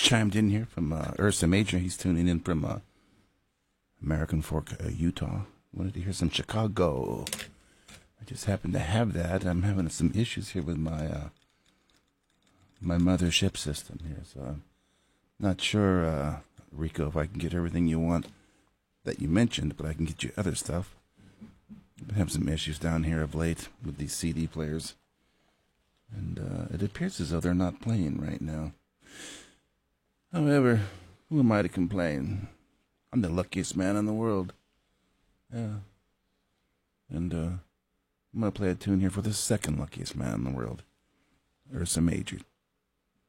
chimed in here from Ursa Major. He's tuning in from American Fork, Utah. Wanted to hear some Chicago. I just happen to have that. I'm having some issues here with my my mothership system here, so I'm not sure, Rico, if I can get everything you want that you mentioned, but I can get you other stuff. I've been having some issues down here of late with these CD players, and it appears as though they're not playing right now. However, who am I to complain? I'm the luckiest man in the world. Yeah. And I'm going to play a tune here for the second luckiest man in the world, Ursa Major.